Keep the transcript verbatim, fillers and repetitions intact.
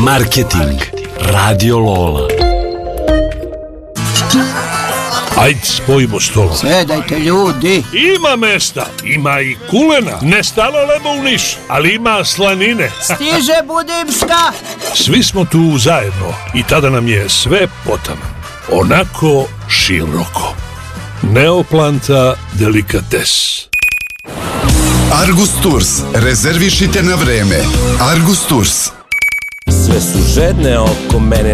Marketing Radio Lola. Ajde, spojimo stolove. Sedajte, ljudi. Ima mesta, ima i kulena. Ne stalo lebo u Niš, ali ima slanine. Stiže Budimška. Svi smo tu zajedno i tada nam je sve potaman. Onako široko. Neoplanta delikates. Argus Tours. Rezervišite na vreme. Argus Tours. Sve su žedne oko mene,